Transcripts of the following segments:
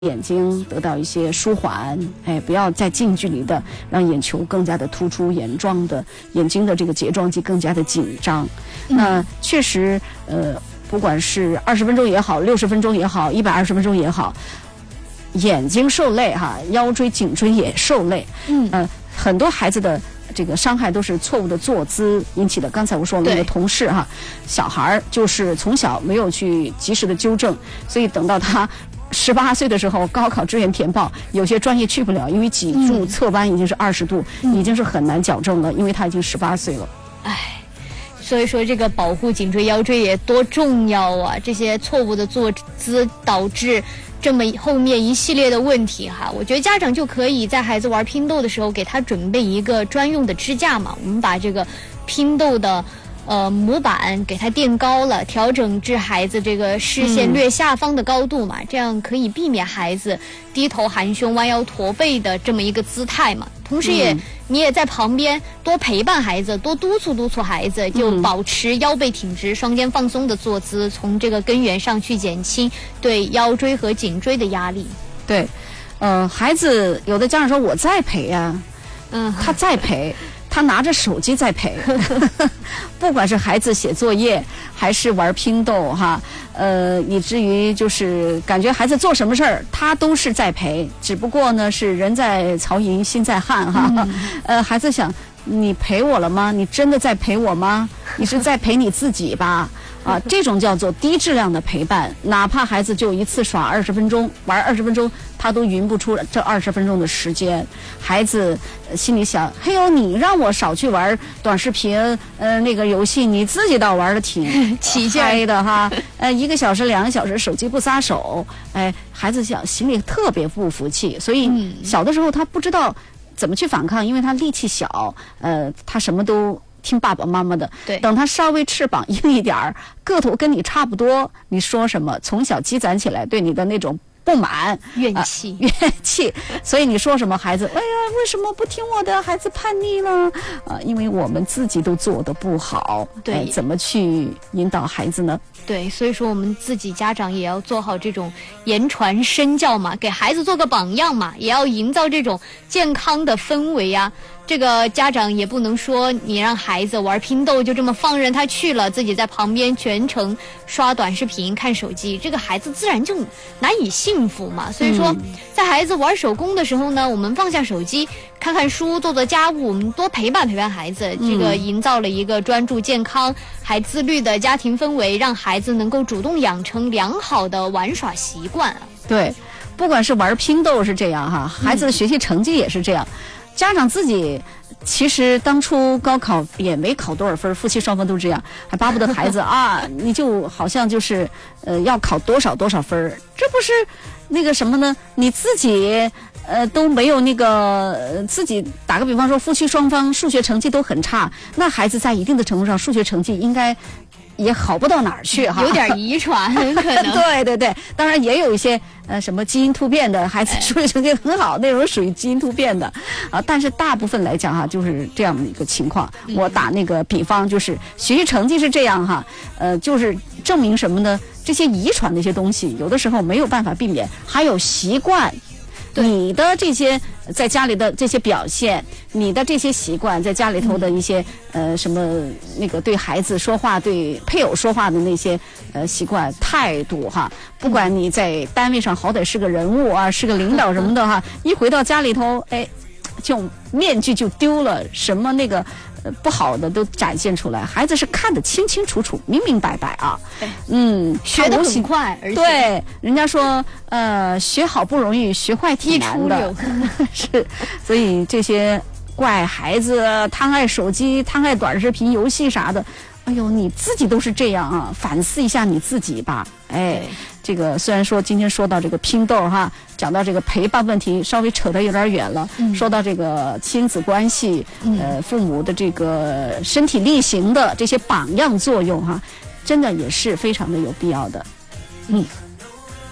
眼睛得到一些舒缓，不要再近距离的让眼球更加的突出，眼睛的这个睫状肌更加的紧张。那确实，不管是20分钟也好，60分钟也好，120分钟也好，眼睛受累哈，腰椎、颈椎也受累。很多孩子的这个伤害都是错误的坐姿引起的。刚才我说那个同事哈，小孩就是从小没有去及时的纠正，所以等到他18岁的时候，高考志愿填报，有些专业去不了，因为脊柱侧弯已经是20度，已经是很难矫正了，因为他已经18岁了。 所以说这个保护颈椎腰椎也多重要啊！这些错误的坐姿导致这么后面一系列的问题哈。我觉得家长就可以在孩子玩拼豆的时候给他准备一个专用的支架嘛，我们把这个拼豆的模板给它垫高了，调整至孩子这个视线略下方的高度嘛，这样可以避免孩子低头含胸、弯腰驼背的这么一个姿态嘛。同时你也在旁边多陪伴孩子，多督促孩子，就保持腰背挺直、双肩放松的坐姿，从这个根源上去减轻对腰椎和颈椎的压力。 对，孩子有的家长说我在陪呀，他在陪。他拿着手机在陪，不管是孩子写作业还是玩拼豆哈，以至于就是感觉孩子做什么事儿，他都是在陪，只不过呢是人在曹营心在汉哈。孩子想，你陪我了吗？你真的在陪我吗？你是在陪你自己吧？这种叫做低质量的陪伴，哪怕孩子就一次耍20分钟，玩20分钟，他都匀不出这20分钟的时间。孩子心里想，嘿呦，你让我少去玩短视频，那个游戏，你自己倒玩的挺起劲的哈。1个小时、2个小时手机不撒手，孩子想心里特别不服气，所以小的时候他不知道怎么去反抗，因为他力气小，他什么都听爸爸妈妈的。 对， 等他稍微翅膀硬一点儿，个头跟你差不多，你说什么，从小积攒起来对你的那种不满、 怨气， 所以你说什么孩子，哎呀，为什么不听我的？孩子叛逆了因为我们自己都做得不好， 对， 怎么去引导孩子呢？ 对，所以说我们自己家长也要做好这种言传身教嘛，给孩子做个榜样嘛，也要营造这种健康的氛围啊。这个家长也不能说你让孩子玩拼豆就这么放任他去了，自己在旁边全程刷短视频看手机，这个孩子自然就难以幸福嘛。所以说在孩子玩手工的时候呢，我们放下手机看看书，做做家务，我们多陪伴孩子，这个营造了一个专注、健康还自律的家庭氛围，让孩子能够主动养成良好的玩耍习惯。 对，不管是玩拼豆是这样哈，孩子的学习成绩也是这样。家长自己其实当初高考也没考多少分，夫妻双方都这样，还巴不得孩子你就好像就是要考多少分，这不是那个什么呢？你自己都没有那个自己打个比方说，夫妻双方数学成绩都很差，那孩子在一定的程度上数学成绩应该也好不到哪儿去哈， 有点遗传可能。 对，当然也有一些什么基因突变的孩子数学成绩很好，那种属于基因突变的但是大部分来讲哈，就是这样的一个情况。我打那个比方，就是学习成绩是这样哈，就是证明什么呢？这些遗传的一些东西，有的时候没有办法避免，还有习惯。你的这些在家里的这些表现，你的这些习惯，在家里头的一些什么那个对孩子说话、对配偶说话的那些习惯、态度哈，不管你在单位上好歹是个人物是个领导什么的哈，一回到家里头，就面具就丢了，什么那个不好的都展现出来，孩子是看得清清楚楚、明明白白啊。 学得很快，而且对，人家说学好不容易，学坏挺难的。是，所以这些怪孩子贪爱手机、贪爱短视频、游戏啥的，哎呦，你自己都是这样反思一下你自己吧。这个虽然说今天说到这个拼豆哈，讲到这个陪伴问题，稍微扯得有点远了。说到这个亲子关系，父母的这个身体力行的这些榜样作用哈，真的也是非常的有必要的。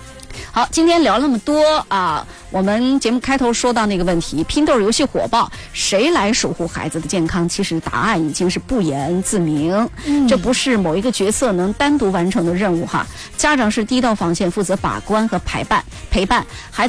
好，今天聊那么多啊，我们节目开头说到那个问题，拼豆游戏火爆，谁来守护孩子的健康？其实答案已经是不言自明，这不是某一个角色能单独完成的任务哈。家长是第一道防线，负责把关和陪伴孩子。